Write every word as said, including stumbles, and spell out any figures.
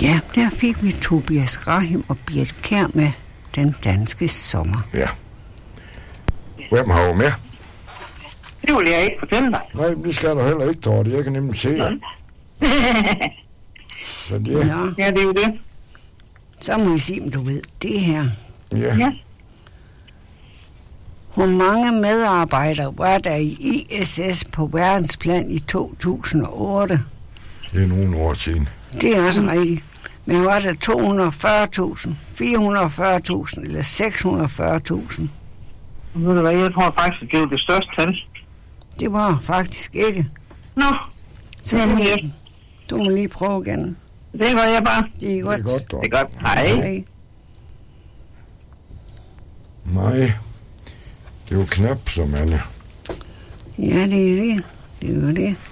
Ja, der fik vi Tobias Rahim og Birte Kjær med Den Danske Sommer. Ja. Hvem har jo med? Det vil jeg ikke fortælle dig. Nej, det skal du heller ikke, Dorte. Jeg kan nemlig se jer. Så det er... Ja. Ja, det er jo det. Så må vi se, om du ved det her. Ja. Ja. Hvor mange medarbejdere var der i I S S på verdensplan i to tusind og otte? Det er nogle år siden. Det er også rigtigt. Men var der to hundrede og fyrre tusind, fire hundrede og fyrre tusind eller seks hundrede og fyrre tusind? Ved du hvad, jeg tror faktisk, det er det største tal. Det var faktisk ikke. Nå, Så Jamen, det, ja. du må lige prøve igen. det gør jeg bare. Det er godt. Det er godt, Dorte. Det er godt. Hej. Hej. Nej. Det er jo knap som alle. Ja, det er det. Det er jo det.